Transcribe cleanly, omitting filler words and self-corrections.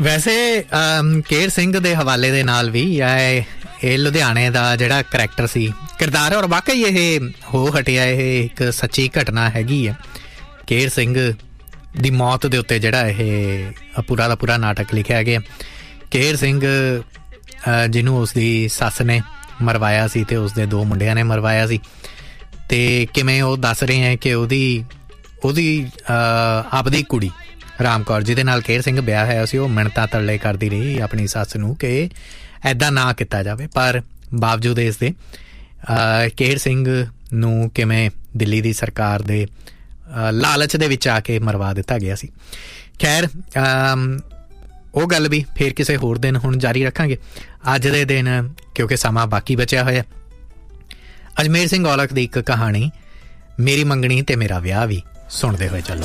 ਵੈਸੇ ਕੇਹਰ ਸਿੰਘ ਦੇ ਹਵਾਲੇ ਦੇ ਨਾਲ ਵੀ ਇਹ ਲੁਧਿਆਣੇ ਦਾ ਜਿਹੜਾ ਕਰੈਕਟਰ ਸੀ, ਕਿਰਦਾਰ, ਔਰ ਵਾਕਈ ਇਹ ਹੋ ਹਟਿਆ। ਇਹ ਇੱਕ ਸੱਚੀ ਘਟਨਾ ਹੈਗੀ ਆ। ਕੇਹਰ ਸਿੰਘ ਦੀ ਮੌਤ ਦੇ ਉੱਤੇ ਜਿਹੜਾ ਇਹ ਪੂਰਾ ਦਾ ਪੂਰਾ ਨਾਟਕ ਲਿਖਿਆ ਗਿਆ। ਕੇਹਰ ਸਿੰਘ ਜਿਹਨੂੰ ਉਸਦੀ ਸੱਸ ਨੇ ਮਰਵਾਇਆ ਸੀ ਅਤੇ ਉਸਦੇ 2 ਮੁੰਡਿਆਂ ਨੇ ਮਰਵਾਇਆ ਸੀ, ਅਤੇ ਕਿਵੇਂ ਉਹ ਦੱਸ ਰਹੇ ਹੈ ਕਿ ਉਹਦੀ ਆਪਦੀ ਕੁੜੀ ਰਾਮ ਕੌਰ, ਜਿਹਦੇ ਨਾਲ ਕੇਹਰ ਸਿੰਘ ਵਿਆਹ ਹੋਇਆ ਸੀ, ਉਹ ਮਿੰਨਤਾਂ ਤਰਲੇ ਕਰਦੀ ਰਹੀ ਆਪਣੀ ਸੱਸ ਨੂੰ ਕਿ ਇੱਦਾਂ ਨਾ ਕੀਤਾ ਜਾਵੇ। ਪਰ ਬਾਵਜੂਦ ਇਸ ਦੇ ਕੇਹਰ ਸਿੰਘ ਨੂੰ ਕਿਵੇਂ ਦਿੱਲੀ ਦੀ ਸਰਕਾਰ ਦੇ ਲਾਲਚ ਦੇ ਵਿੱਚ ਆ ਕੇ ਮਰਵਾ ਦਿੱਤਾ ਗਿਆ ਸੀ। ਖੈਰ, ਉਹ ਗੱਲ ਵੀ ਫਿਰ ਕਿਸੇ ਹੋਰ ਦਿਨ ਹੁਣ ਜਾਰੀ ਰੱਖਾਂਗੇ। ਅੱਜ ਦੇ ਦਿਨ ਕਿਉਂਕਿ ਸਮਾਂ ਬਾਕੀ ਬਚਿਆ ਹੋਇਆ, ਅਜਮੇਰ ਸਿੰਘ ਔਲਖ ਦੀ ਇੱਕ ਕਹਾਣੀ, ਮੇਰੀ ਮੰਗਣੀ ਤੇ ਮੇਰਾ ਵਿਆਹ ਵੀ ਸੁਣਦੇ ਹੋਏ ਚੱਲੋ।